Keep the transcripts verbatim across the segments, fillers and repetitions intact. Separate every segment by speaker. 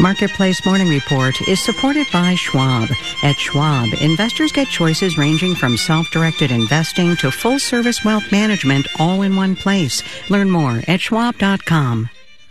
Speaker 1: Marketplace Morning Report is supported by Schwab. At Schwab, investors get choices ranging from self-directed investing to full-service wealth management all in one place. Learn more at schwab dot com.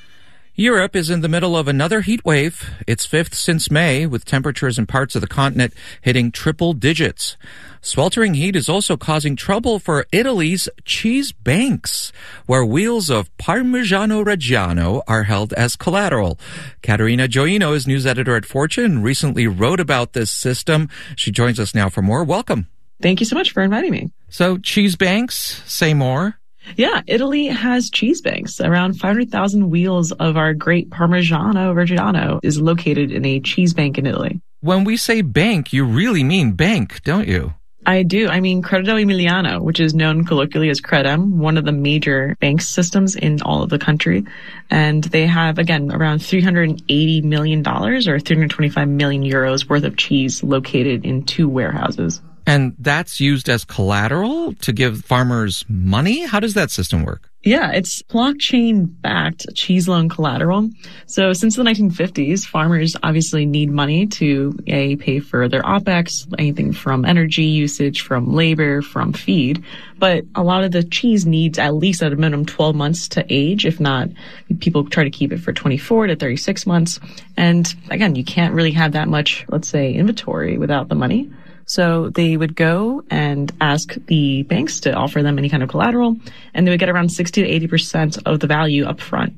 Speaker 2: Europe is in the middle of another heat wave, its fifth since May, with temperatures in parts of the continent hitting triple digits. Sweltering heat is also causing trouble for Italy's cheese banks, where wheels of Parmigiano Reggiano are held as collateral. Caterina Gioino is news editor at Fortune and recently wrote about this system. She joins us now for more. Welcome.
Speaker 3: Thank you so much for inviting me.
Speaker 2: So, cheese banks, say more.
Speaker 3: Yeah, Italy has cheese banks. Around five hundred thousand wheels of our great Parmigiano Reggiano is located in a cheese bank in Italy.
Speaker 2: When we say bank, you really mean bank, don't you?
Speaker 3: I do. I mean Credito Emiliano, which is known colloquially as Credem, one of the major bank systems in all of the country. And they have, again, around three hundred eighty million dollars or three hundred twenty-five million euros worth of cheese located in two warehouses.
Speaker 2: And that's used as collateral to give farmers money? How does that system work?
Speaker 3: Yeah, it's blockchain-backed cheese loan collateral. So since the nineteen fifties, farmers obviously need money to A, pay for their OPEX, anything from energy usage, from labor, from feed. But a lot of the cheese needs at least at a minimum twelve months to age. If not, people try to keep it for twenty-four to thirty-six months. And again, you can't really have that much, let's say, inventory without the money. So they would go and ask the banks to offer them any kind of collateral, and they would get around sixty to eighty percent of the value up front.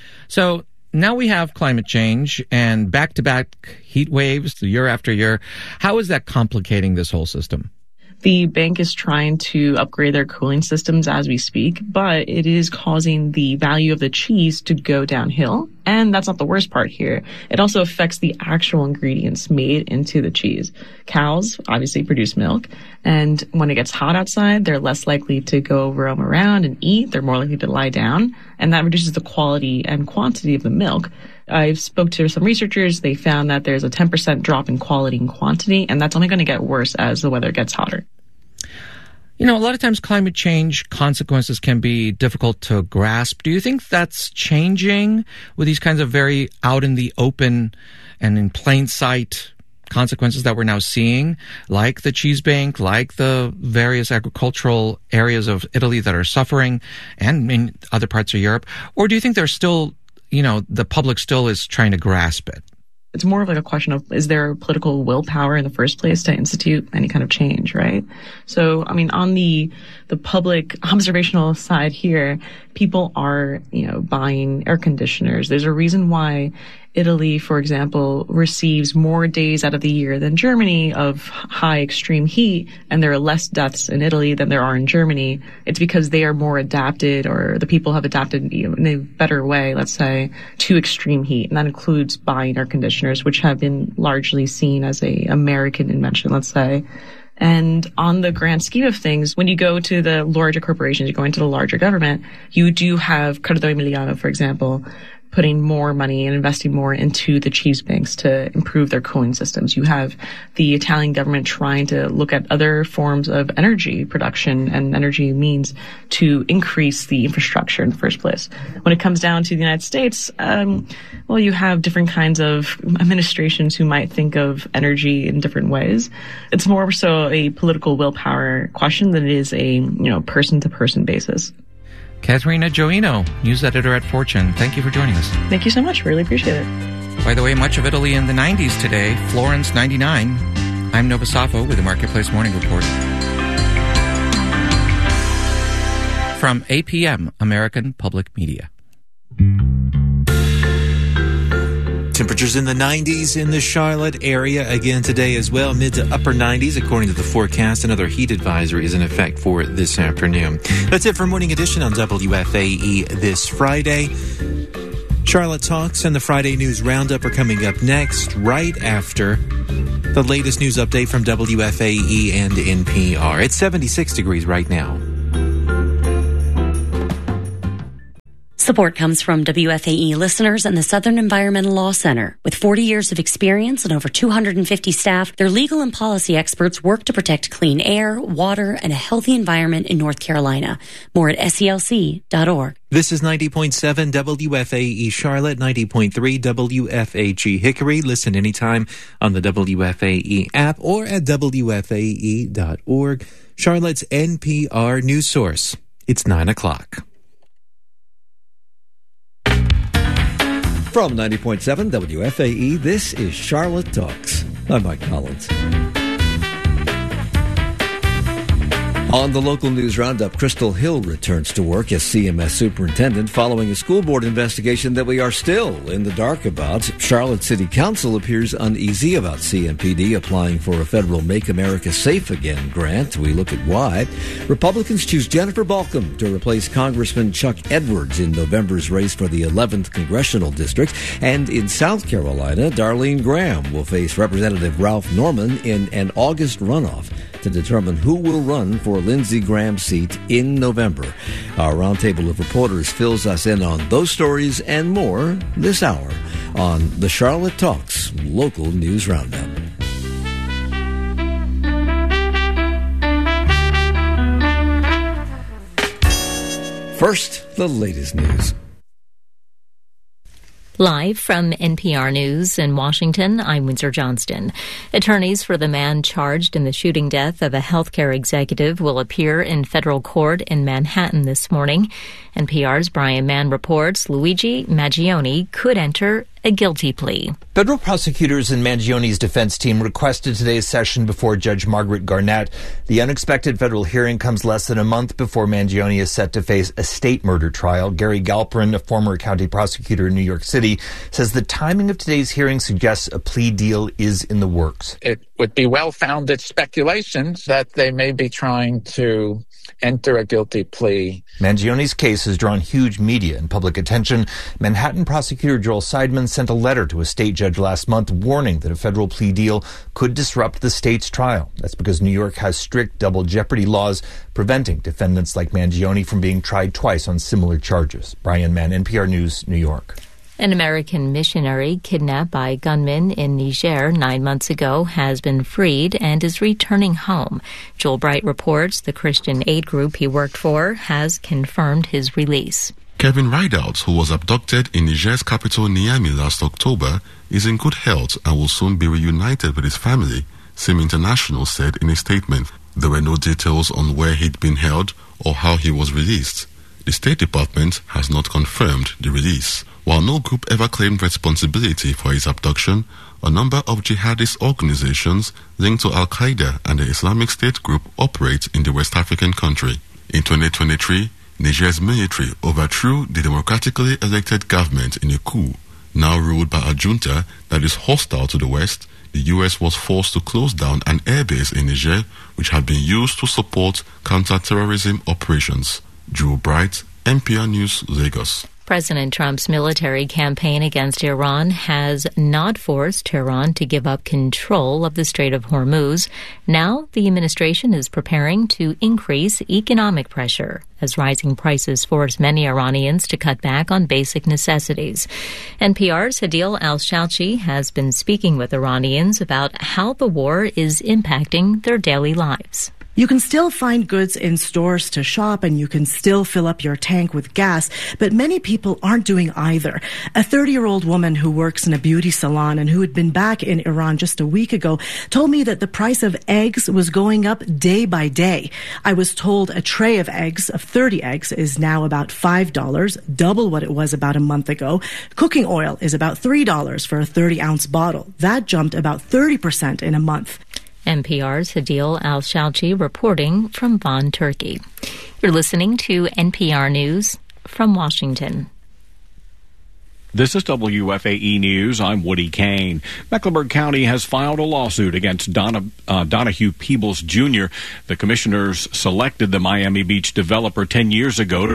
Speaker 2: So now we have climate change and back-to-back heat waves year after year. How is that complicating this whole system?
Speaker 3: The bank is trying to upgrade their cooling systems as we speak, but it is causing the value of the cheese to go downhill. And that's not the worst part here. It also affects the actual ingredients made into the cheese. Cows obviously produce milk, and when it gets hot outside, they're less likely to go roam around and eat. They're more likely to lie down, and that reduces the quality and quantity of the milk. I spoke to some researchers. They found that there's a ten percent drop in quality and quantity, and that's only going to get worse as the weather gets hotter.
Speaker 2: You know, a lot of times climate change consequences can be difficult to grasp. Do you think that's changing with these kinds of very out in the open and in plain sight consequences that we're now seeing, like the cheese bank, like the various agricultural areas of Italy that are suffering, and in other parts of Europe? Or do you think there's still, you know, the public still is trying to grasp it?
Speaker 3: It's more of like a question of, is there political willpower in the first place to institute any kind of change, right? So, I mean, on the the public observational side here, people are, you know, buying air conditioners. There's a reason why Italy, for example, receives more days out of the year than Germany of high extreme heat, and there are less deaths in Italy than there are in Germany. It's because they are more adapted, or the people have adapted in a better way, let's say, to extreme heat. And that includes buying air conditioners, which have been largely seen as a American invention, let's say. And on the grand scheme of things, when you go to the larger corporations, you go into the larger government, you do have Credito Emiliano, for example, putting more money and investing more into the cheese banks to improve their cooling systems. You have the Italian government trying to look at other forms of energy production and energy means to increase the infrastructure in the first place. When it comes down to the United States, um, well, you have different kinds of administrations who might think of energy in different ways. It's more so a political willpower question than it is a, you know, person-to-person basis.
Speaker 2: Caterina Gioino, news editor at Fortune. Thank you for joining us.
Speaker 3: Thank you so much. Really appreciate it.
Speaker 2: By the way, much of Italy in the nineties today. Florence, ninety-nine. I'm Nova Safo with the Marketplace Morning Report. From A P M, American Public Media.
Speaker 4: Temperatures in the nineties in the Charlotte area again today as well, mid to upper nineties according to the forecast. Another heat advisory is in effect for this afternoon. That's it for Morning Edition on W F A E this Friday. Charlotte Talks and the Friday News Roundup are coming up next, right after the latest news update from W F A E and N P R. It's seventy-six degrees right now.
Speaker 5: Support comes from W F A E listeners and the Southern Environmental Law Center. With forty years of experience and over two hundred fifty staff, their legal and policy experts work to protect clean air, water, and a healthy environment in North Carolina. More at S E L C dot org.
Speaker 4: This is ninety point seven W F A E Charlotte, ninety point three W F A G Hickory. Listen anytime on the W F A E app or at W F A E dot org. Charlotte's N P R news source. It's nine o'clock.
Speaker 6: From ninety point seven W F A E, this is Charlotte Talks. I'm Mike Collins. On the local news roundup, Crystal Hill returns to work as C M S superintendent following a school board investigation that we are still in the dark about. Charlotte City Council appears uneasy about C M P D applying for a federal Make America Safe Again grant. We look at why. Republicans choose Jennifer Balcom to replace Congressman Chuck Edwards in November's race for the eleventh Congressional District. And in South Carolina, Darlene Graham will face Representative Ralph Norman in an August runoff to determine who will run for Lindsey Graham's seat in November. Our roundtable of reporters fills us in on those stories and more this hour on the Charlotte Talks Local News Roundup. First, the latest news.
Speaker 7: Live from N P R News in Washington, I'm Windsor Johnston. Attorneys for the man charged in the shooting death of a healthcare executive will appear in federal court in Manhattan this morning. N P R's Brian Mann reports Luigi Mangione could enter a guilty plea.
Speaker 8: Federal prosecutors and Mangione's defense team requested today's session before Judge Margaret Garnett. The unexpected federal hearing comes less than a month before Mangione is set to face a state murder trial. Gary Galperin, a former county prosecutor in New York City, says the timing of today's hearing suggests a plea deal is in the works.
Speaker 9: It would be well-founded speculations that they may be trying to enter a guilty plea.
Speaker 8: Mangione's case has drawn huge media and public attention. Manhattan prosecutor Joel Seidman sent a letter to a state judge last month warning that a federal plea deal could disrupt the state's trial. That's because New York has strict double jeopardy laws preventing defendants like Mangione from being tried twice on similar charges. Brian Mann, N P R News, New York.
Speaker 7: An American missionary kidnapped by gunmen in Niger nine months ago has been freed and is returning home. Joel Bright reports the Christian aid group he worked for has confirmed his release.
Speaker 10: Kevin Rideout, who was abducted in Niger's capital Niamey last October, is in good health and will soon be reunited with his family, Sim International said in a statement. There were no details on where he'd been held or how he was released. The State Department has not confirmed the release. While no group ever claimed responsibility for his abduction, a number of jihadist organizations linked to Al-Qaeda and the Islamic State group operate in the West African country. In twenty twenty-three, Niger's military overthrew the democratically elected government in a coup. Now ruled by a junta that is hostile to the West, the U S was forced to close down an airbase in Niger, which had been used to support counter-terrorism operations. Drew Bright, N P R News, Lagos.
Speaker 7: President Trump's military campaign against Iran has not forced Tehran to give up control of the Strait of Hormuz. Now, the administration is preparing to increase economic pressure as rising prices force many Iranians to cut back on basic necessities. N P R's Hadil Al-Shalchi has been speaking with Iranians about how the war is impacting their daily lives.
Speaker 11: You can still find goods in stores to shop and you can still fill up your tank with gas, but many people aren't doing either. A thirty-year-old woman who works in a beauty salon and who had been back in Iran just a week ago told me that the price of eggs was going up day by day. I was told a tray of eggs, of thirty eggs, is now about five dollars, double what it was about a month ago. Cooking oil is about three dollars for a thirty-ounce bottle. That jumped about thirty percent in a month.
Speaker 7: N P R's Hadil Al-Shalchi reporting from Bonn, Turkey. You're listening to N P R News from Washington.
Speaker 12: This is W F A E News. I'm Woody Kane. Mecklenburg County has filed a lawsuit against Donna, uh, Donahue Peebles Junior The commissioners selected the Miami Beach developer ten years ago to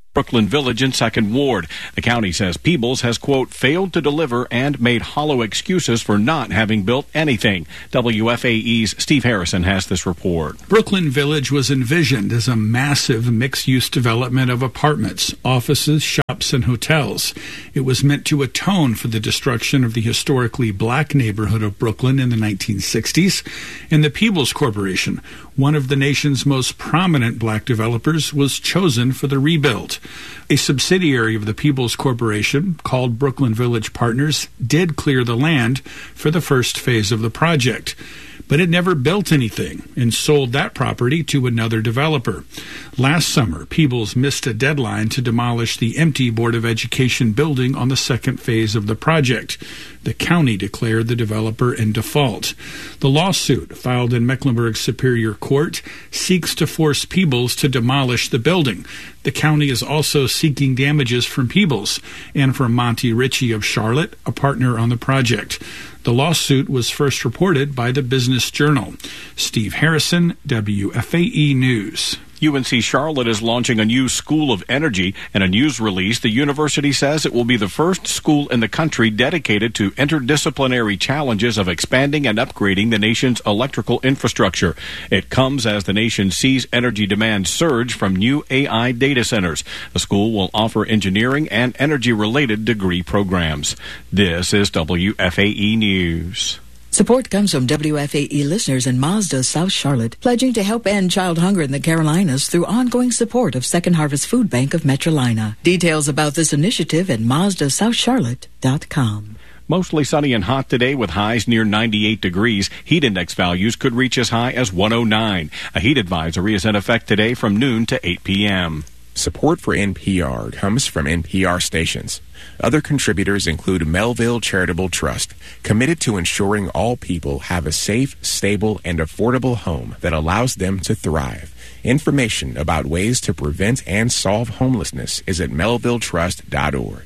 Speaker 12: Brooklyn Village in Second Ward. The county says Peebles has, quote, failed to deliver and made hollow excuses for not having built anything. W F A E's Steve Harrison has this report.
Speaker 13: Brooklyn Village was envisioned as a massive mixed-use development of apartments, offices, shops, and hotels. It was meant to atone for the destruction of the historically black neighborhood of Brooklyn in the nineteen sixties. And the Peebles Corporation, one of the nation's most prominent black developers, was chosen for the rebuild. A subsidiary of the Peebles Corporation, called Brooklyn Village Partners, did clear the land for the first phase of the project, but it never built anything and sold that property to another developer. Last summer, Peebles missed a deadline to demolish the empty Board of Education building on the second phase of the project. The county declared the developer in default. The lawsuit, filed in Mecklenburg Superior Court, seeks to force Peebles to demolish the building. The county is also seeking damages from Peebles and from Monty Ritchie of Charlotte, a partner on the project. The lawsuit was first reported by the Business Journal. Steve Harrison, W F A E News.
Speaker 12: U N C Charlotte is launching a new School of Energy. In a news release, the university says it will be the first school in the country dedicated to interdisciplinary challenges of expanding and upgrading the nation's electrical infrastructure. It comes as the nation sees energy demand surge from new A I data centers. The school will offer engineering and energy-related degree programs. This is W F A E News.
Speaker 14: Support comes from W F A E listeners in Mazda, South Charlotte, pledging to help end child hunger in the Carolinas through ongoing support of Second Harvest Food Bank of Metrolina. Details about this initiative at Mazda South Charlotte dot com.
Speaker 12: Mostly sunny and hot today with highs near ninety-eight degrees. Heat index values could reach as high as one oh nine. A heat advisory is in effect today from noon to eight p.m.
Speaker 15: Support for N P R comes from N P R stations. Other contributors include Melville Charitable Trust, committed to ensuring all people have a safe, stable, and affordable home that allows them to thrive. Information about ways to prevent and solve homelessness is at melville trust dot org.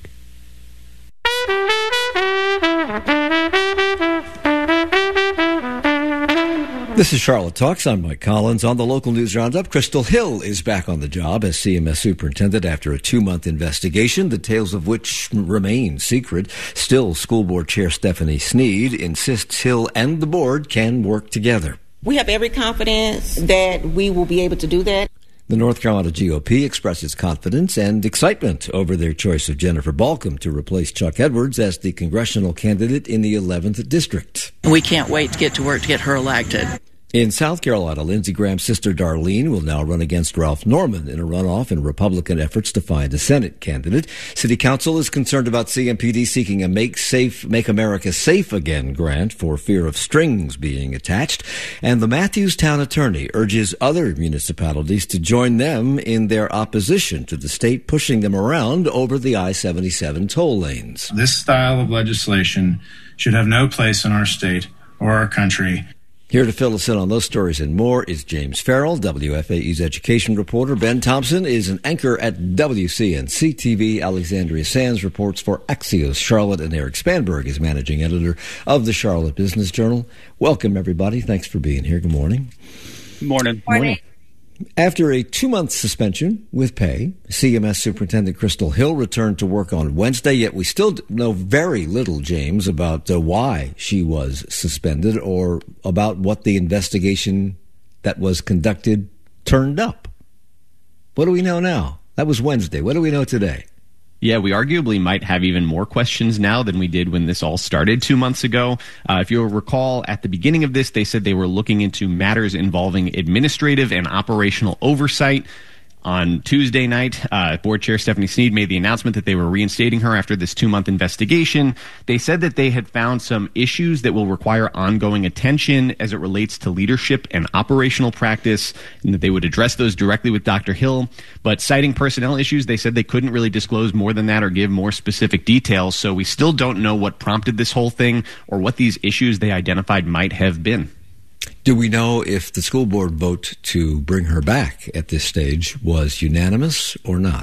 Speaker 6: This is Charlotte Talks. I'm Mike Collins. On the local news roundup, Crystal Hill is back on the job as C M S superintendent after a two-month investigation, the details of which remain secret. Still, school board chair Stephanie Sneed insists Hill and the board can work together.
Speaker 16: We have every confidence that we will be able to do that.
Speaker 6: The North Carolina G O P expresses confidence and excitement over their choice of Jennifer Balcom to replace Chuck Edwards as the congressional candidate in the eleventh District.
Speaker 17: We can't wait to get to work to get her elected.
Speaker 6: In South Carolina, Lindsey Graham's sister Darlene will now run against Ralph Norman in a runoff in Republican efforts to find a Senate candidate. City Council is concerned about C M P D seeking a Make Safe, Make America Safe Again grant for fear of strings being attached. And the Matthews Town Attorney urges other municipalities to join them in their opposition to the state pushing them around over the I seventy-seven toll lanes.
Speaker 18: This style of legislation should have no place in our state or our country.
Speaker 6: Here to fill us in on those stories and more is James Farrell, W F A E's education reporter. Ben Thompson is an anchor at W C N C T V. Alexandria Sands reports for Axios Charlotte, and Eric Spanberg is managing editor of the Charlotte Business Journal. Welcome, everybody. Thanks for being here. Good morning.
Speaker 19: Good morning.
Speaker 6: Good morning. After a two-month suspension with pay, C M S Superintendent Crystal Hill returned to work on Wednesday, yet we still know very little, James, about uh, why she was suspended or about what the investigation that was conducted turned up. What do we know now? That was Wednesday. What do we know today?
Speaker 19: Yeah, we arguably might have even more questions now than we did when this all started two months ago. Uh, if you'll recall, at the beginning of this, they said they were looking into matters involving administrative and operational oversight. On Tuesday night, uh, Board Chair Stephanie Sneed made the announcement that they were reinstating her after this two-month investigation. They said that they had found some issues that will require ongoing attention as it relates to leadership and operational practice, and that they would address those directly with Doctor Hill. But citing personnel issues, they said they couldn't really disclose more than that or give more specific details, so we still don't know what prompted this whole thing or what these issues they identified might have been.
Speaker 6: Do we know if the school board vote to bring her back at this stage was unanimous or not?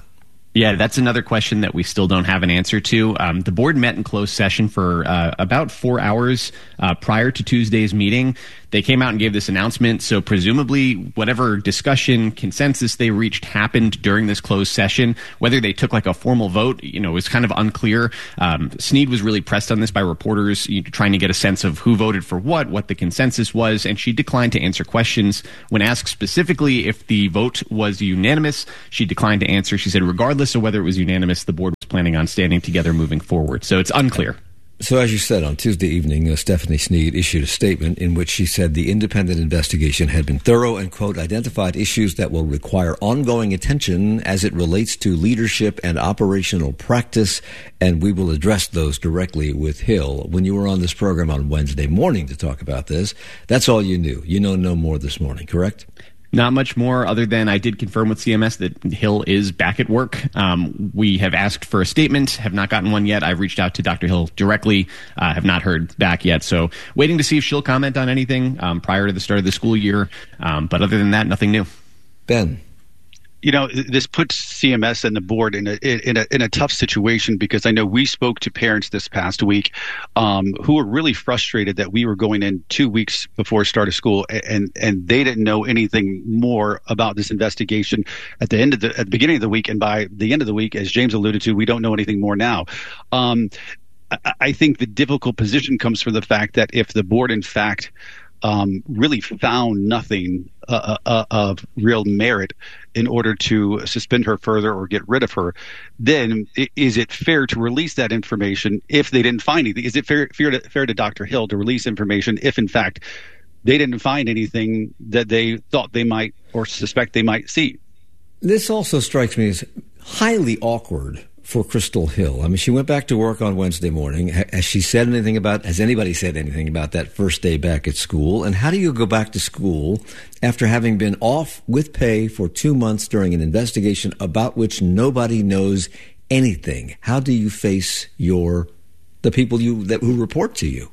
Speaker 19: Yeah, that's another question that we still don't have an answer to. Um, the board met in closed session for uh, about four hours uh, prior to Tuesday's meeting. They came out and gave this announcement, so presumably whatever discussion, consensus they reached happened during this closed session. Whether they took like a formal vote, you know, was kind of unclear. Um, Snead was really pressed on this by reporters, you know, trying to get a sense of who voted for what, what the consensus was, and she declined to answer questions. When asked specifically if the vote was unanimous, she declined to answer. She said regardless of whether it was unanimous, the board was planning on standing together moving forward. So it's unclear.
Speaker 6: So as you said, on Tuesday evening, uh, Stephanie Snead issued a statement in which she said the independent investigation had been thorough and, quote, identified issues that will require ongoing attention as it relates to leadership and operational practice, and we will address those directly with Hill. When you were on this program on Wednesday morning to talk about this, that's all you knew. You know no more this morning, correct?
Speaker 19: Not much more other than I did confirm with C M S that Hill is back at work. Um, we have asked for a statement, have not gotten one yet. I've reached out to Doctor Hill directly, uh, have not heard back yet. So waiting to see if she'll comment on anything um, prior to the start of the school year. Um, but other than that, nothing new.
Speaker 6: Ben.
Speaker 20: You know, this puts C M S and the board in a in a in a tough situation, because I know we spoke to parents this past week um, who were really frustrated that we were going in two weeks before start of school, and and they didn't know anything more about this investigation at the end of the at the beginning of the week, and by the end of the week, as James alluded to, we don't know anything more now. Um, I, I think the difficult position comes from the fact that if the board, in fact, Um, really found nothing uh, uh, of real merit in order to suspend her further or get rid of her, then is it fair to release that information if they didn't find anything? Is it fair, fair, to, fair to Doctor Hill to release information if, in fact, they didn't find anything that they thought they might or suspect they might see?
Speaker 6: This also strikes me as highly awkward for Crystal Hill. I mean, she went back to work on Wednesday morning. Has she said anything about, has anybody said anything about that first day back at school? And how do you go back to school after having been off with pay for two months during an investigation about which nobody knows anything? How do you face your, the people you, that who report to you?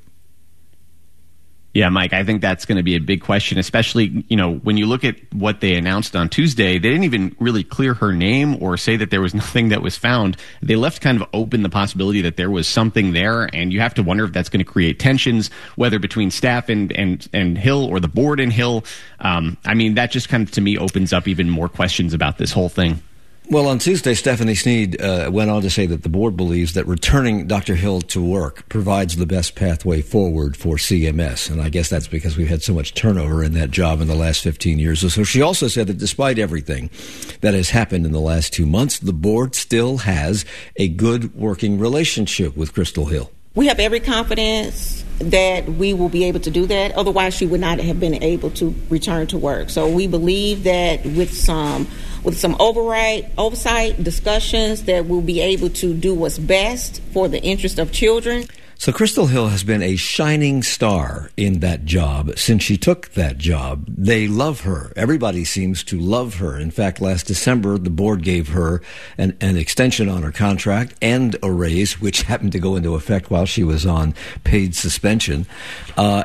Speaker 19: Yeah, Mike, I think that's going to be a big question, especially, you know, when you look at what they announced on Tuesday, they didn't even really clear her name or say that there was nothing that was found. They left kind of open the possibility that there was something there, and you have to wonder if that's going to create tensions, whether between staff and, and, and Hill or the board and Hill. Um, I mean, that just kind of, to me, opens up even more questions about this whole thing.
Speaker 6: Well, on Tuesday, Stephanie Snead uh, went on to say that the board believes that returning Doctor Hill to work provides the best pathway forward for C M S. And I guess that's because we've had so much turnover in that job in the last fifteen years or so. She also said that despite everything that has happened in the last two months, the board still has a good working relationship with Crystal Hill.
Speaker 16: We have every confidence that we will be able to do that. Otherwise, she would not have been able to return to work. So we believe that with some with some override, oversight discussions, that we'll be able to do what's best for the interest of children.
Speaker 6: So Crystal Hill has been a shining star in that job since she took that job. They love her. Everybody seems to love her. In fact, last December, the board gave her an, an extension on her contract and a raise, which happened to go into effect while she was on paid suspension. Uh,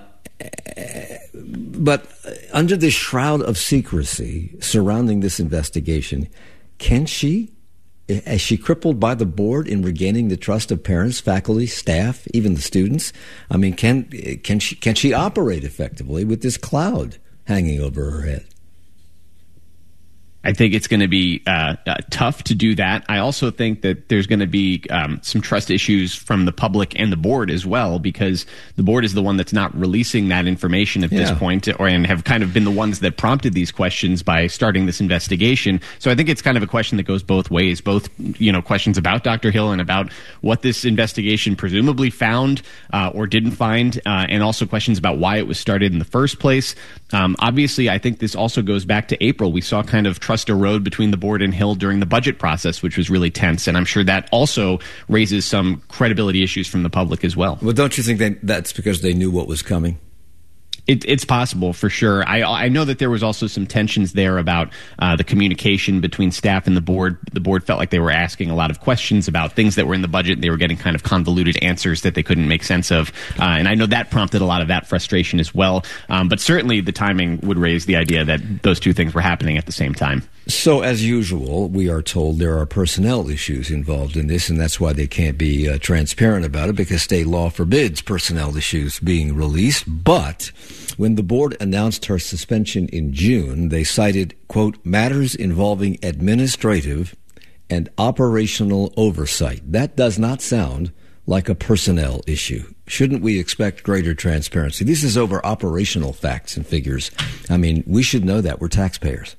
Speaker 6: but under this shroud of secrecy surrounding this investigation, can she? Is she crippled by the board in regaining the trust of parents, faculty, staff, even the students? I mean, can can she can she operate effectively with this cloud hanging over her head?
Speaker 19: I think it's going to be uh, uh, tough to do that. I also think that there's going to be um, some trust issues from the public and the board as well, because the board is the one that's not releasing that information at yeah. this point, or and have kind of been the ones that prompted these questions by starting this investigation. So I think it's kind of a question that goes both ways, both, you know, questions about Doctor Hill and about what this investigation presumably found uh, or didn't find, uh, and also questions about why it was started in the first place. Um, obviously, I think this also goes back to April. We saw kind of trust erode between the board and Hill during the budget process, which was really tense. And I'm sure that also raises some credibility issues from the public as well.
Speaker 6: Well, don't you think they, that's because they knew what was coming?
Speaker 19: It, it's possible for sure. I, I know that there was also some tensions there about uh, the communication between staff and the board. The board felt like they were asking a lot of questions about things that were in the budget. They were getting kind of convoluted answers that they couldn't make sense of. Uh, and I know that prompted a lot of that frustration as well. Um, but certainly the timing would raise the idea that those two things were happening at the same time.
Speaker 6: So, as usual, we are told there are personnel issues involved in this, and that's why they can't be uh, transparent about it, because state law forbids personnel issues being released. But when the board announced her suspension in June, they cited, quote, matters involving administrative and operational oversight. That does not sound like a personnel issue. Shouldn't we expect greater transparency? This is over operational facts and figures. I mean, we should know that. We're taxpayers.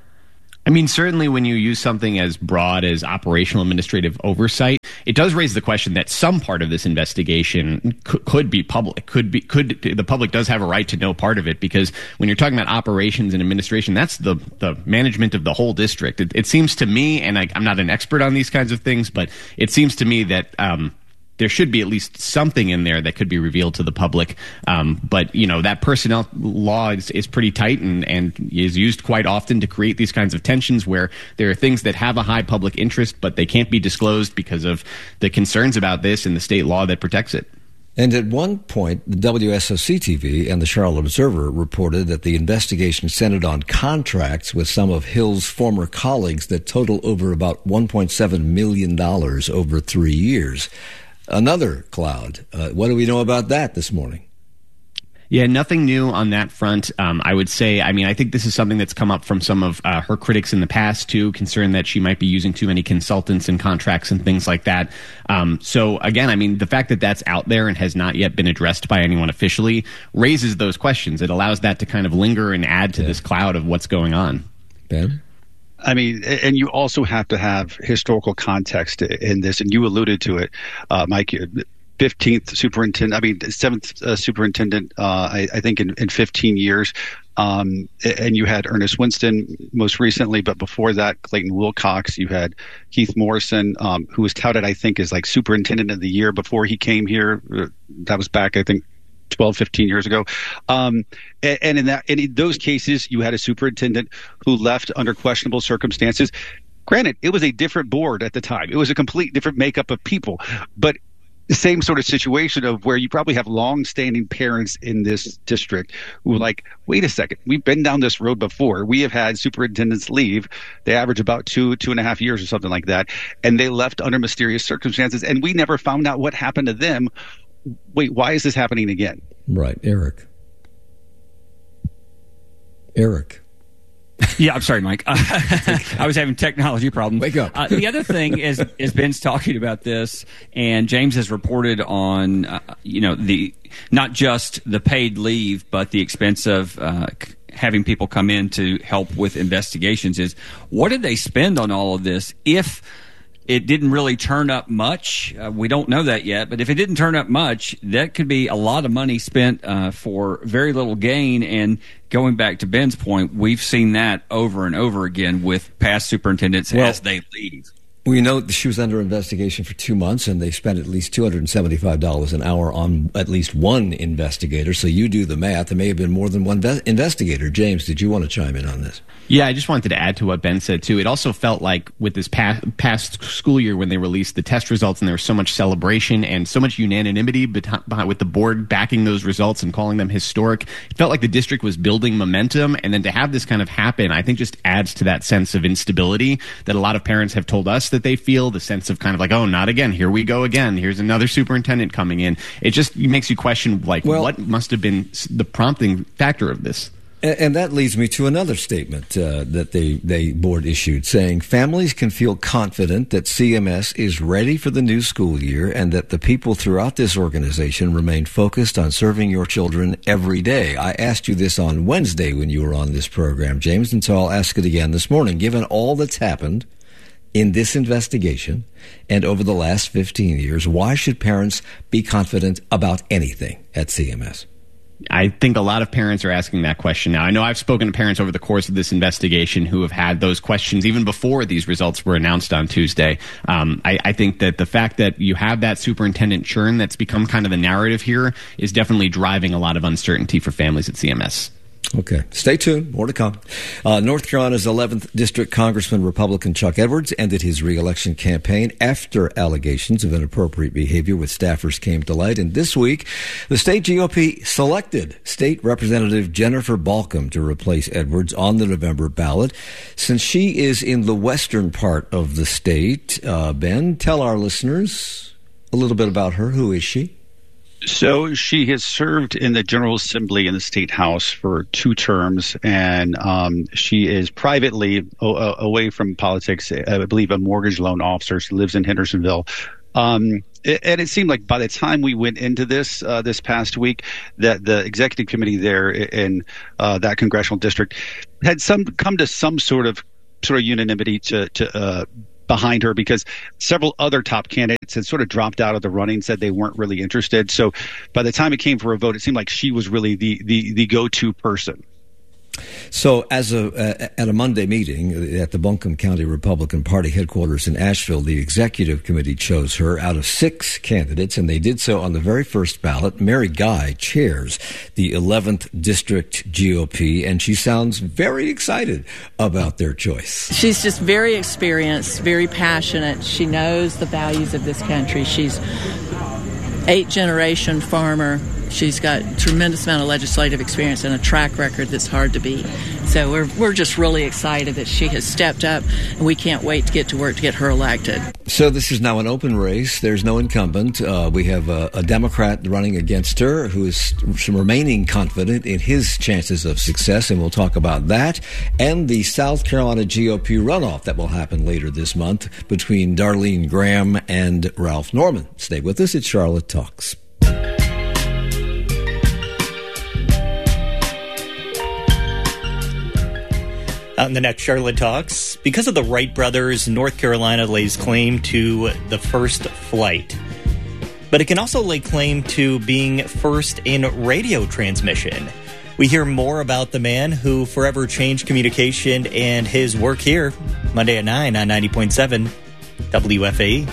Speaker 19: I mean, certainly when you use something as broad as operational administrative oversight, it does raise the question that some part of this investigation could, could be public. Could be, could the public does have a right to know part of it, because when you're talking about operations and administration, that's the the management of the whole district. It, it seems to me, and I, I'm not an expert on these kinds of things, but it seems to me that um, there should be at least something in there that could be revealed to the public. Um, but, you know, that personnel law is, is pretty tight and, and is used quite often to create these kinds of tensions where there are things that have a high public interest, but they can't be disclosed because of the concerns about this and the state law that protects it.
Speaker 6: And at one point, the W S O C T V and the Charlotte Observer reported that the investigation centered on contracts with some of Hill's former colleagues that total over about one point seven million dollars over three years. Another cloud. Uh, what do we know about that this morning?
Speaker 19: Yeah, nothing new on that front. Um, I would say, I mean, I think this is something that's come up from some of uh, her critics in the past, too, concerned that she might be using too many consultants and contracts and things like that. Um, so, again, I mean, the fact that that's out there and has not yet been addressed by anyone officially raises those questions. It allows that to kind of linger and add to yeah. this cloud of what's going on.
Speaker 6: Ben?
Speaker 20: I mean, and you also have to have historical context in this, and you alluded to it, uh, Mike. fifteenth superintendent, I mean, seventh uh, superintendent, uh, I, I think in, in fifteen years. Um, and you had Ernest Winston most recently, but before that, Clayton Wilcox. You had Keith Morrison, um, who was touted, I think, as like superintendent of the year before he came here. That was back, I think, twelve, fifteen years ago. Um, and, and in that, and in those cases, you had a superintendent who left under questionable circumstances. Granted, it was a different board at the time. It was a complete different makeup of people, but the same sort of situation of where you probably have long-standing parents in this district who are like, wait a second, we've been down this road before. We have had superintendents leave. They average about two, two and a half years or something like that. And they left under mysterious circumstances, and we never found out what happened to them. Wait, why is this happening again?
Speaker 6: Right. Eric. Eric.
Speaker 21: Yeah, I'm sorry, Mike. Uh, I was having technology problems.
Speaker 6: Wake up.
Speaker 21: uh, the other thing is, is Ben's talking about this, and James has reported on, uh, you know, the not just the paid leave, but the expense of uh, having people come in to help with investigations. Is what did they spend on all of this? If it didn't really turn up much, uh, we don't know that yet, but if it didn't turn up much, that could be a lot of money spent uh, for very little gain. And going back to Ben's point, we've seen that over and over again with past superintendents well, as they leave.
Speaker 6: We know that she was under investigation for two months, and they spent at least two hundred seventy-five dollars an hour on at least one investigator. So you do the math. There may have been more than one ve- investigator. James, did you want to chime in on this?
Speaker 19: Yeah, I just wanted to add to what Ben said, too. It also felt like with this past, past school year when they released the test results and there was so much celebration and so much unanimity behind, with the board backing those results and calling them historic, it felt like the district was building momentum. And then to have this kind of happen, I think just adds to that sense of instability that a lot of parents have told us that they feel, the sense of kind of like, oh, not again. Here we go again. Here's another superintendent coming in. It just makes you question, like, well, what must have been the prompting factor of this?
Speaker 6: And that leads me to another statement uh, that the they board issued, saying families can feel confident that C M S is ready for the new school year and that the people throughout this organization remain focused on serving your children every day. I asked you this on Wednesday when you were on this program, James, and so I'll ask it again this morning. Given all that's happened in this investigation and over the last fifteen years, why should parents be confident about anything at C M S?
Speaker 19: I think a lot of parents are asking that question now. I know I've spoken to parents over the course of this investigation who have had those questions even before these results were announced on Tuesday. Um, I, I think that the fact that you have that superintendent churn that's become kind of the narrative here is definitely driving a lot of uncertainty for families at C M S.
Speaker 6: Okay. Stay tuned. More to come. Uh, North Carolina's eleventh District Congressman Republican Chuck Edwards ended his re-election campaign after allegations of inappropriate behavior with staffers came to light. And this week, the state G O P selected State Representative Jennifer Balcom to replace Edwards on the November ballot. Since she is in the western part of the state, uh, Ben, tell our listeners a little bit about her. Who is she?
Speaker 20: So she has served in the General Assembly in the State House for two terms, and um, she is privately o- away from politics, I believe a mortgage loan officer. She lives in Hendersonville. Um, it, and it seemed like by the time we went into this uh, this past week, that the executive committee there in uh, that congressional district had some come to some sort of sort of unanimity to to uh, behind her, because several other top candidates had sort of dropped out of the running, said they weren't really interested. So by the time it came for a vote, it seemed like she was really the the, the go-to person.
Speaker 6: So as a uh, at a Monday meeting at the Buncombe County Republican Party headquarters in Asheville, the executive committee chose her out of six candidates, and they did so on the very first ballot. Mary Guy chairs the eleventh District G O P, and she sounds very excited about their choice.
Speaker 17: She's just very experienced, very passionate. She knows the values of this country. She's eight-generation farmer. She's got a tremendous amount of legislative experience and a track record that's hard to beat. So we're we're just really excited that she has stepped up, and we can't wait to get to work to get her elected.
Speaker 6: So this is now an open race. There's no incumbent. Uh, we have a, a Democrat running against her who is remaining confident in his chances of success, and we'll talk about that, and the South Carolina G O P runoff that will happen later this month between Darlene Graham and Ralph Norman. Stay with us. It's Charlotte Talks.
Speaker 1: On the next Charlotte Talks, because of the Wright brothers, North Carolina lays claim to the first flight. But it can also lay claim to being first in radio transmission. We hear more about the man who forever changed communication and his work here, Monday at nine on ninety point seven W F A E.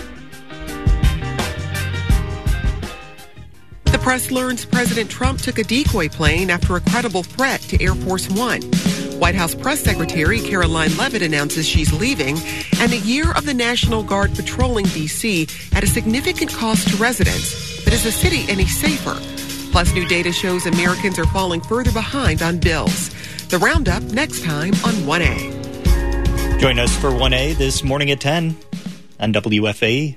Speaker 22: The press learns President Trump took a decoy plane after a credible threat to Air Force One. White House Press Secretary Caroline Leavitt announces she's leaving, and a year of the National Guard patrolling D C at a significant cost to residents. But is the city any safer? Plus, new data shows Americans are falling further behind on bills. The Roundup next time on one A.
Speaker 1: Join us for one A this morning at ten on W F A E.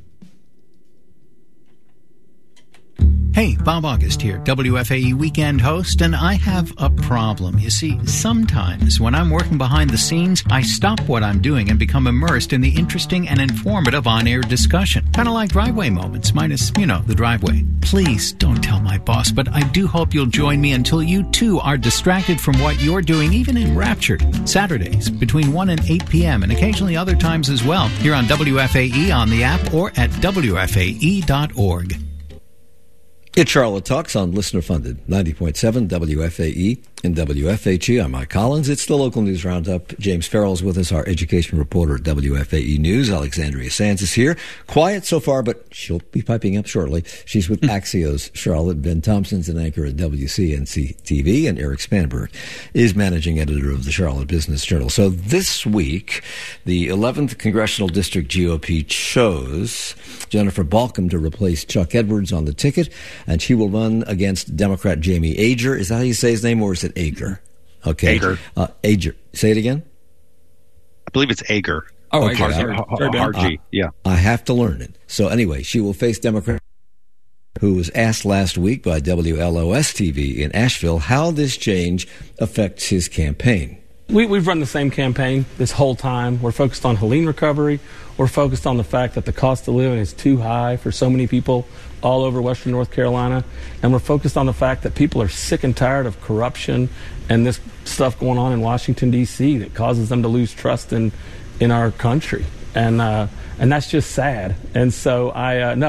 Speaker 23: Hey, Bob August here, W F A E weekend host, and I have a problem. You see, sometimes when I'm working behind the scenes, I stop what I'm doing and become immersed in the interesting and informative on-air discussion. Kind of like driveway moments, minus, you know, the driveway. Please don't tell my boss, but I do hope you'll join me until you too are distracted from what you're doing, even enraptured. Saturdays between one and eight p.m. and occasionally other times as well, here on W F A E on the app or at W F A E dot org.
Speaker 6: It's Charlotte Talks on listener-funded ninety point seven W F A E and W F H E. I'm Mike Collins. It's the local news roundup. James Farrell's with us, our education reporter at W F A E News. Alexandria Sands is here. Quiet so far, but she'll be piping up shortly. She's with Axios Charlotte. Ben Thompson's an anchor at W C N C T V, and Eric Spanberg is managing editor of the Charlotte Business Journal. So this week, the eleventh Congressional District G O P chose Jennifer Balcom to replace Chuck Edwards on the ticket, and she will run against Democrat Jamie Ager. Is that how you say his name, or is it Ager? Okay.
Speaker 20: Ager.
Speaker 6: Uh, Ager. Say it again?
Speaker 20: I believe it's Ager.
Speaker 6: Oh, okay.
Speaker 20: R G, yeah.
Speaker 6: I have to learn it. So anyway, she will face Democrat, who was asked last week by W L O S T V in Asheville how this change affects his campaign.
Speaker 24: We, we've run the same campaign this whole time. We're focused on Helene recovery. We're focused on the fact that the cost of living is too high for so many people all over western North Carolina. And we're focused on the fact that people are sick and tired of corruption and this stuff going on in Washington, D C that causes them to lose trust in, in our country. And uh, and that's just sad. And so I, uh, no,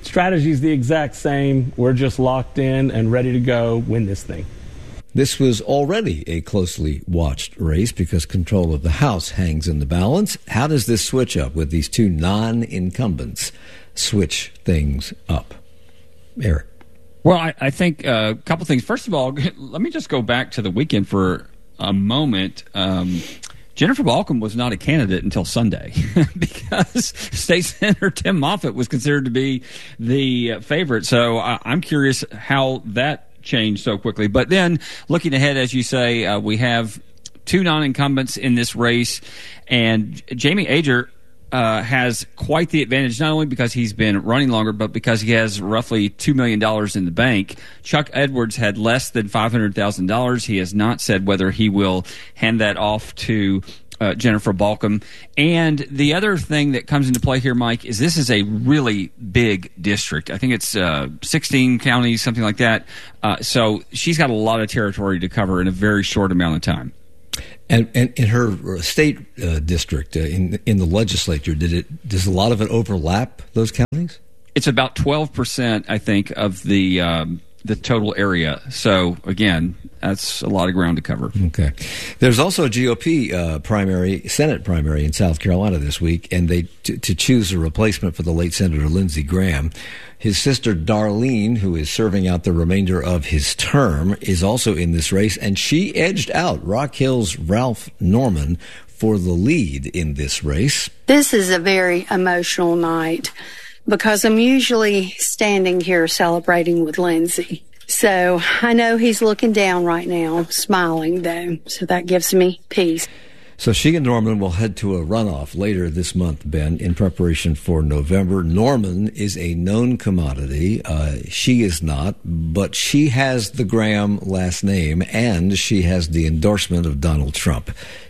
Speaker 24: Strategy's the exact same. We're just locked in and ready to go win this thing.
Speaker 6: This was already a closely watched race because control of the House hangs in the balance. How does this switch up with these two non-incumbents switch things up? Eric.
Speaker 21: Well, I, I think uh, a couple things. First of all, let me just go back to the weekend for a moment. Um, Jennifer Balcom was not a candidate until Sunday because State Senator Tim Moffitt was considered to be the favorite. So I, I'm curious how that changed so quickly. But then looking ahead, as you say, uh, we have two non-incumbents in this race, and Jamie Ager Uh, has quite the advantage, not only because he's been running longer, but because he has roughly two million dollars in the bank. Chuck Edwards had less than five hundred thousand dollars. He has not said whether he will hand that off to uh, Jennifer Balcom. And the other thing that comes into play here, Mike, is this is a really big district. I think it's uh, sixteen counties, something like that. Uh, so she's got a lot of territory to cover in a very short amount of time.
Speaker 6: And, and in her state uh, district, uh, in in the legislature, did it does a lot of it overlap those counties?
Speaker 21: It's about twelve percent, I think, of the um, the total area. So again, that's a lot of ground to cover.
Speaker 6: Okay. There's also a G O P uh, primary, Senate primary in South Carolina this week, and they t- to choose a replacement for the late Senator Lindsey Graham. His sister Darlene, who is serving out the remainder of his term, is also in this race, and she edged out Rock Hill's Ralph Norman for the lead in this race.
Speaker 2: This is a very emotional night because I'm usually standing here celebrating with Lindsey. So I know he's looking down right now, smiling though, so that gives me peace.
Speaker 6: So she and Norman will head to a runoff later this month, Ben, in preparation for November. Norman is a known commodity. Uh, she is not, but she has the Graham last name, and she has the endorsement of Donald Trump.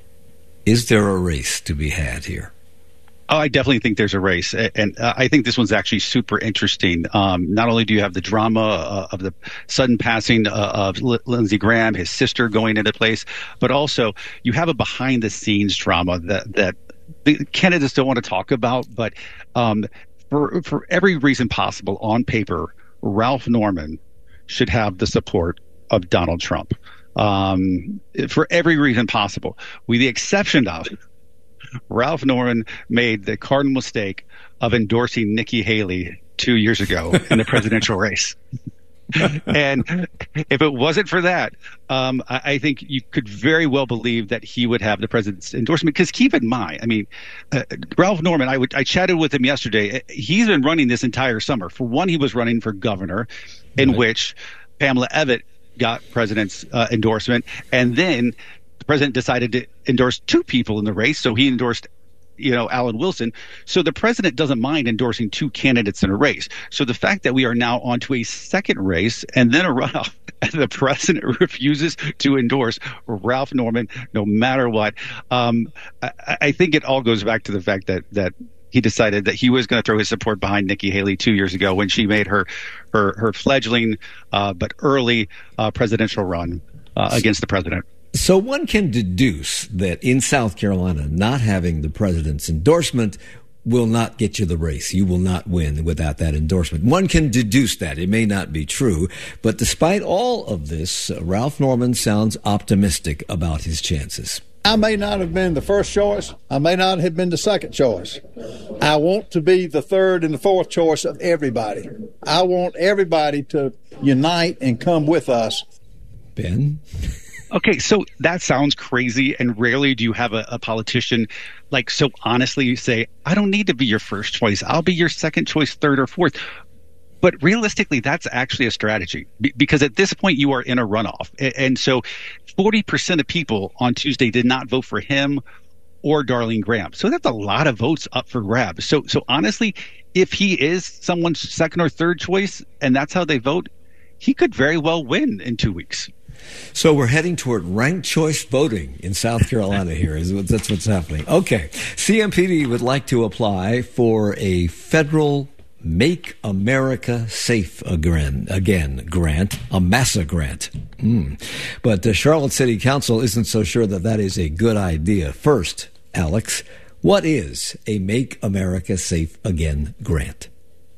Speaker 6: Is there a race to be had here?
Speaker 20: Oh, I definitely think there's a race, and uh, I think this one's actually super interesting. Um, not only do you have the drama uh, of the sudden passing uh, of L- Lindsey Graham, his sister going into place, but also you have a behind-the-scenes drama that that the candidates don't want to talk about. But um, for for every reason possible, on paper, Ralph Norman should have the support of Donald Trump. Um, for every reason possible, with the exception of Ralph Norman made the cardinal mistake of endorsing Nikki Haley two years ago in the presidential race. And if it wasn't for that, um, I, I think you could very well believe that he would have the president's endorsement. Because keep in mind, I mean, uh, Ralph Norman, I, would, I chatted with him yesterday. He's been running this entire summer. For one, he was running for governor, in right. which Pamela Evitt got president's uh, endorsement. And then the president decided to endorse two people in the race, so he endorsed, you know, Alan Wilson. So the president doesn't mind endorsing two candidates in a race. So the fact that we are now on to a second race and then a runoff, and the president refuses to endorse Ralph Norman, no matter what, um, I, I think it all goes back to the fact that that he decided that he was going to throw his support behind Nikki Haley two years ago when she made her her, her fledgling uh, but early uh, presidential run uh, against the president.
Speaker 6: So one can deduce that in South Carolina, not having the president's endorsement will not get you the race. You will not win without that endorsement. One can deduce that. It may not be true. But despite all of this, uh, Ralph Norman sounds optimistic about his chances.
Speaker 3: I may not have been the first choice. I may not have been the second choice. I want to be the third and the fourth choice of everybody. I want everybody to unite and come with us.
Speaker 6: Ben?
Speaker 20: Okay, so that sounds crazy, and rarely do you have a, a politician like so honestly say, I don't need to be your first choice. I'll be your second choice, third, or fourth. But realistically, that's actually a strategy B- because at this point you are in a runoff. And, and so forty percent of people on Tuesday did not vote for him or Darlene Graham. So that's a lot of votes up for grabs. So, so honestly, if he is someone's second or third choice and that's how they vote, he could very well win in two weeks.
Speaker 6: So we're heading toward ranked choice voting in South Carolina here. Is what, that's what's happening. Okay. C M P D would like to apply for a federal Make America Safe Again, again grant, a MASA grant. Mm. But the Charlotte City Council isn't so sure that that is a good idea. First, Alex, what is a Make America Safe Again grant?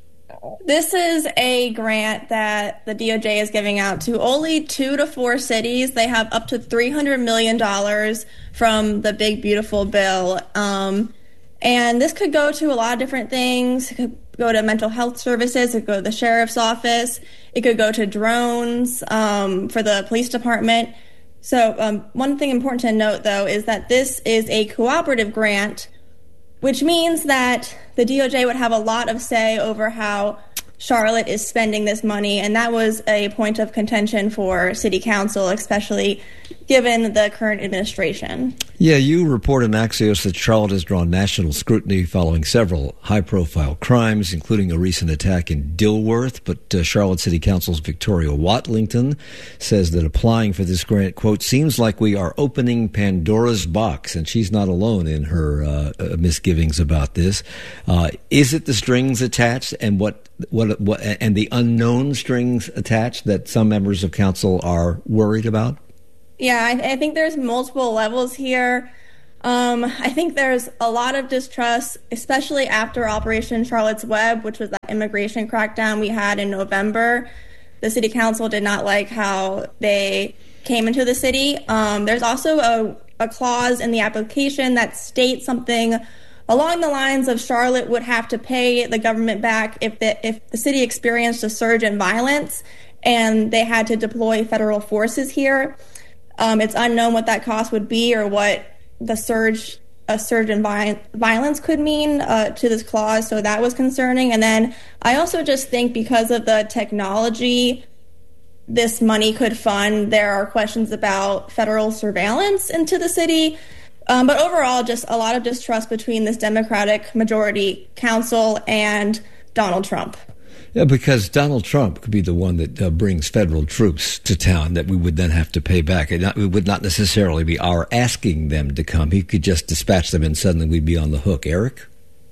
Speaker 4: This is a grant that the D O J is giving out to only two to four cities. They have up to three hundred million dollars from the Big Beautiful Bill. Um, and this could go to a lot of different things. It could go to mental health services. It could go to the sheriff's office. It could go to drones um, for the police department. So um, one thing important to note, though, is that this is a cooperative grant, which means that the D O J would have a lot of say over how Charlotte is spending this money, and that was a point of contention for City Council, especially given the current administration.
Speaker 6: Yeah, you report in Axios that Charlotte has drawn national scrutiny following several high-profile crimes, including a recent attack in Dilworth. But uh, Charlotte City Council's Victoria Watlington says that applying for this grant, quote, seems like we are opening Pandora's box, and she's not alone in her uh, uh, misgivings about this. Uh, is it the strings attached, and what, what, what, and the unknown strings attached that some members of council are worried about?
Speaker 4: Yeah, I, I think there's multiple levels here. Um, I think there's a lot of distrust, especially after Operation Charlotte's Web, which was that immigration crackdown we had in November. The city council did not like how they came into the city. Um, there's also a, a clause in the application that states something along the lines of Charlotte would have to pay the government back if the, if the city experienced a surge in violence and they had to deploy federal forces here. Um, it's unknown what that cost would be or what the surge, a surge in vi- violence could mean uh, to this clause. So that was concerning. And then I also just think because of the technology this money could fund, there are questions about federal surveillance into the city. Um, but overall, just a lot of distrust between this Democratic majority council and Donald Trump.
Speaker 6: Yeah, because Donald Trump could be the one that uh, brings federal troops to town that we would then have to pay back. It, not, it would not necessarily be our asking them to come. He could just dispatch them and suddenly we'd be on the hook. Eric?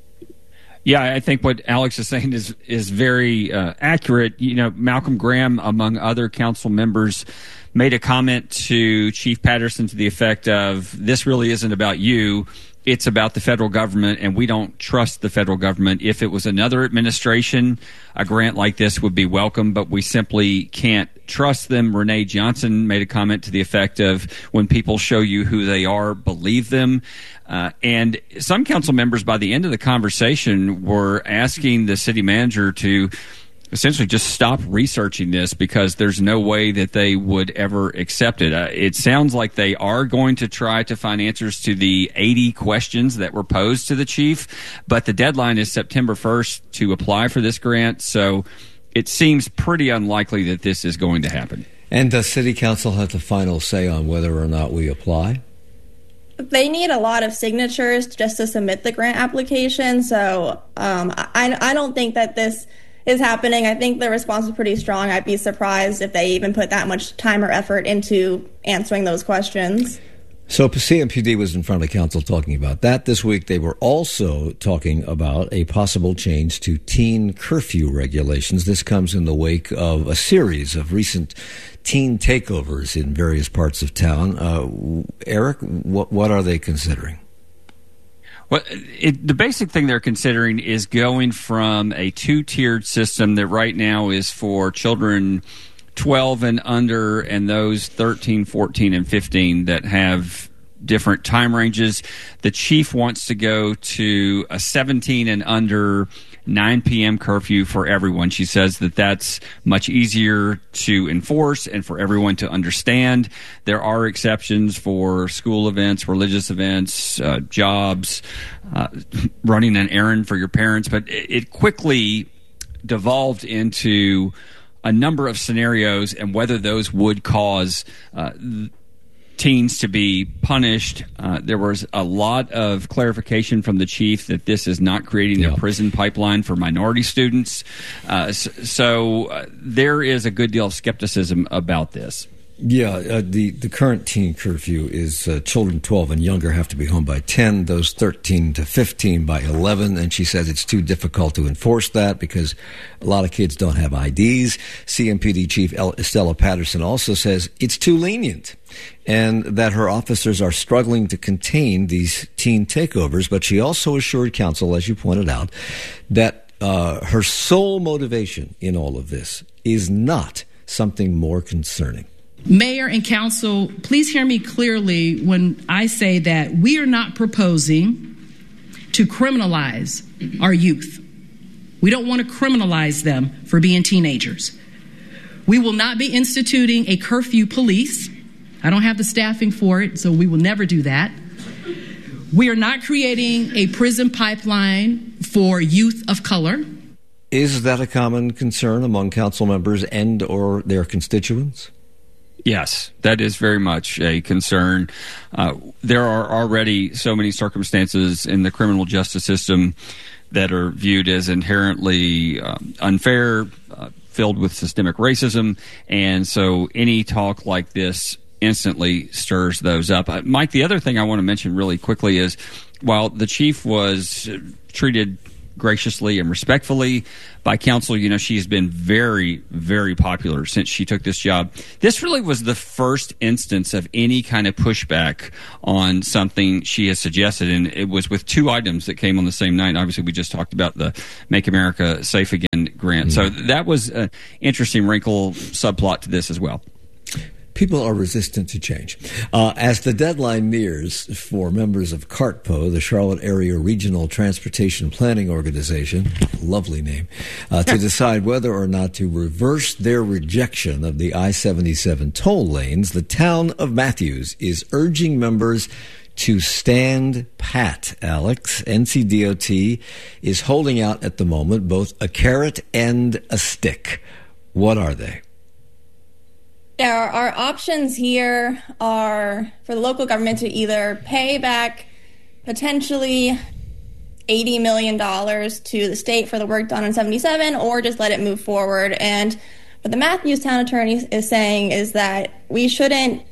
Speaker 21: Yeah, I think what Alex is saying is is very uh, accurate. You know, Malcolm Graham, among other council members, made a comment to Chief Patterson to the effect of, this really isn't about you. It's about the federal government, and we don't trust the federal government. If it was another administration, a grant like this would be welcome, but we simply can't trust them. Renee Johnson made a comment to the effect of, when people show you who they are, believe them. Uh, and some council members, by the end of the conversation, were asking the city manager to essentially just stop researching this because there's no way that they would ever accept it. Uh, it sounds like they are going to try to find answers to the eighty questions that were posed to the chief, but the deadline is September first to apply for this grant, so it seems pretty unlikely that this is going to happen.
Speaker 6: And does City Council have the final say on whether or not we apply?
Speaker 4: They need a lot of signatures just to submit the grant application, so um, I, I don't think that this is happening. I think the response is pretty strong. I'd be surprised if they even put that much time or effort into answering those questions.
Speaker 6: So C M P D was in front of council talking about that this week. They were also talking about a possible change to teen curfew regulations. This comes in the wake of a series of recent teen takeovers in various parts of town. Uh, Eric, what, what are they considering?
Speaker 21: Well, it, the basic thing they're considering is going from a two-tiered system that right now is for children twelve and under and those thirteen, fourteen, and fifteen that have different time ranges. The chief wants to go to a seventeen and under nine p.m. curfew for everyone. She says that that's much easier to enforce and for everyone to understand. There are exceptions for school events, religious events, uh, jobs, uh, running an errand for your parents, but it, it quickly devolved into a number of scenarios and whether those would cause uh, teens to be punished. Uh, there was a lot of clarification from the chief that this is not creating yeah. a prison pipeline for minority students. Uh, so so uh, there is a good deal of skepticism about this.
Speaker 6: Yeah, uh, the, the current teen curfew is uh, children twelve and younger have to be home by ten, those thirteen to fifteen by eleven, and she says it's too difficult to enforce that because a lot of kids don't have I Ds. C M P D Chief Estella Patterson also says it's too lenient and that her officers are struggling to contain these teen takeovers, but she also assured council, as you pointed out, that uh, her sole motivation in all of this is not something more concerning.
Speaker 5: Mayor and council, please hear me clearly when I say that we are not proposing to criminalize our youth. We don't want to criminalize them for being teenagers. We will not be instituting a curfew police. I don't have the staffing for it, so we will never do that. We are not creating a prison pipeline for youth of color.
Speaker 6: Is that a common concern among council members and or their constituents?
Speaker 21: Yes, that is very much a concern. Uh, there are already so many circumstances in the criminal justice system that are viewed as inherently um, unfair, uh, filled with systemic racism, and so any talk like this instantly stirs those up. Uh, Mike, the other thing I want to mention really quickly is while the chief was treated graciously and respectfully by council, you know, she's been very, very popular since she took this job. This really was the first instance of any kind of pushback on something she has suggested, and it was with two items that came on the same night. Obviously, we just talked about the Make America Safe Again grant. Mm-hmm. So that was an interesting wrinkle subplot to this as well.
Speaker 6: People are resistant to change. Uh, as the deadline nears for members of CARTPO, the Charlotte Area Regional Transportation Planning Organization, lovely name, uh, to decide whether or not to reverse their rejection of the I seventy-seven toll lanes, the town of Matthews is urging members to stand pat, Alex. N C D O T is holding out at the moment both a carrot and a stick. What are they?
Speaker 4: Our, our options here are for the local government to either pay back potentially eighty million dollars to the state for the work done on seventy-seven, or just let it move forward. And what the Matthews town attorney is saying is that we shouldn't,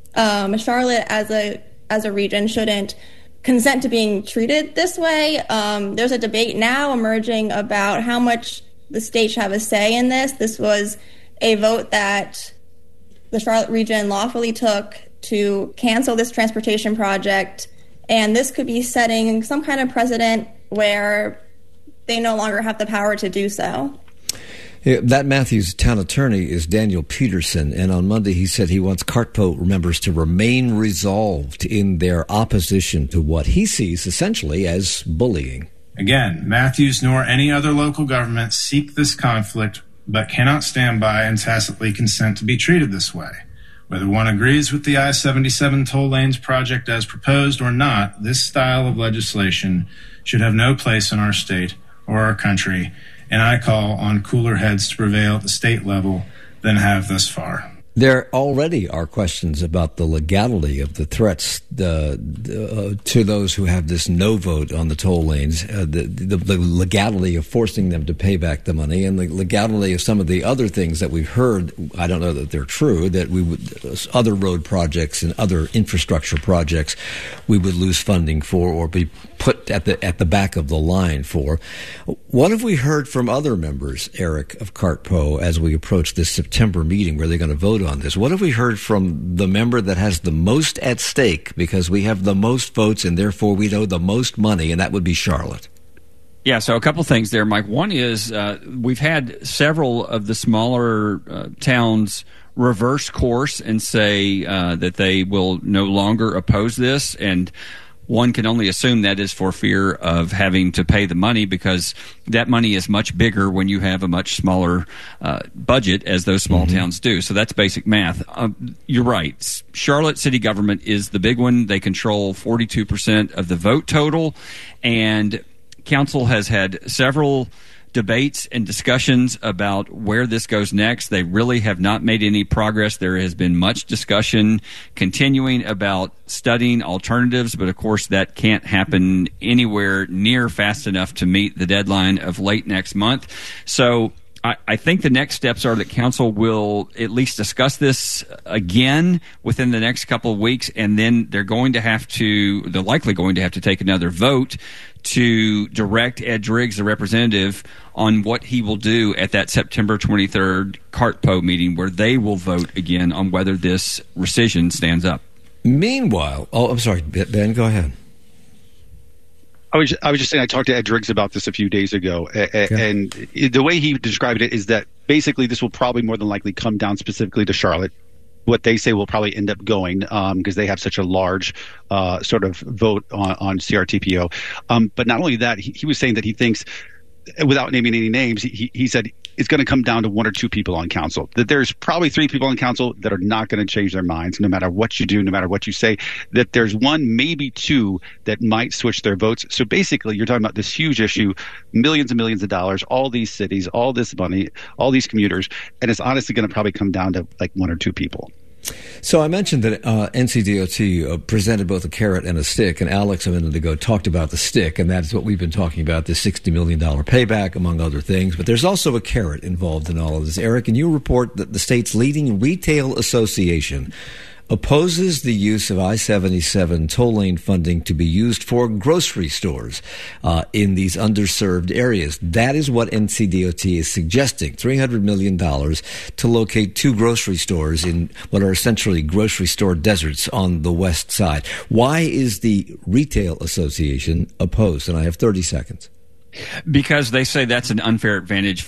Speaker 4: um, Charlotte as a as a region shouldn't consent to being treated this way. Um, there's a debate now emerging about how much the state should have a say in this. This was a vote that the Charlotte region lawfully took to cancel this transportation project, and this could be setting some kind of precedent where they no longer have the power to do so.
Speaker 6: Yeah, that Matthews town attorney is Daniel Peterson, and on Monday he said he wants CARTPO members to remain resolved in their opposition to what he sees essentially as bullying.
Speaker 18: Again, Matthews nor any other local government seek this conflict, but cannot stand by and tacitly consent to be treated this way. Whether one agrees with the I seventy-seven toll lanes project as proposed or not, this style of legislation should have no place in our state or our country, and I call on cooler heads to prevail at the state level than have thus far.
Speaker 6: There already are questions about the legality of the threats uh, uh, to those who have this no vote on the toll lanes, uh, the, the, the legality of forcing them to pay back the money, and the legality of some of the other things that we've heard. I don't know that they're true, that we would, uh, other road projects and other infrastructure projects we would lose funding for or be put at the at the back of the line for. What have we heard from other members, Eric, of CARTPO as we approach this September meeting where they're going to vote on this? What have we heard from the member that has the most at stake because we have the most votes and therefore we know the most money, and that would be Charlotte?
Speaker 21: Yeah, so a couple things there, Mike. One is uh, we've had several of the smaller uh, towns reverse course and say uh, that they will no longer oppose this, and one can only assume that is for fear of having to pay the money, because that money is much bigger when you have a much smaller uh, budget, as those small mm-hmm. towns do. So that's basic math. Um, you're right. Charlotte city government is the big one. They control forty-two percent of the vote total, and council has had several debates and discussions about where this goes next. They really have not made any progress. There has been much discussion continuing about studying alternatives, but of course that can't happen anywhere near fast enough to meet the deadline of late next month. So I, I think the next steps are that council will at least discuss this again within the next couple of weeks, and then they're going to have to, they're likely going to have to take another vote to direct Ed Driggs, the representative, on what he will do at that September twenty-third CARTPO meeting, where they will vote again on whether this rescission stands up.
Speaker 6: Meanwhile, oh, I'm sorry, Ben, go ahead.
Speaker 20: I was I was just saying I talked to Ed Driggs about this a few days ago, and the way he described it is that basically this will probably more than likely come down specifically to Charlotte. What they say will probably end up going because um, they have such a large uh, sort of vote on, on C R T P O. Um, but not only that, he, he was saying that he thinks, without naming any names, he, he said it's going to come down to one or two people on council. That there's probably three people on council that are not going to change their minds no matter what you do, no matter what you say. That there's one, maybe two that might switch their votes. So basically, you're talking about this huge issue, millions and millions of dollars, all these cities, all this money, all these commuters, and it's honestly going to probably come down to like one or two people.
Speaker 6: So I mentioned that uh, N C D O T uh, presented both a carrot and a stick, and Alex a minute ago talked about the stick, and that's what we've been talking about, this sixty million dollars payback, among other things. But there's also a carrot involved in all of this. Eric, can you report that the state's leading retail association opposes the use of I seventy-seven toll lane funding to be used for grocery stores uh, in these underserved areas. That is what N C D O T is suggesting, three hundred million dollars to locate two grocery stores in what are essentially grocery store deserts on the west side. Why is the Retail Association opposed? And I have thirty seconds.
Speaker 21: Because they say that's an unfair advantage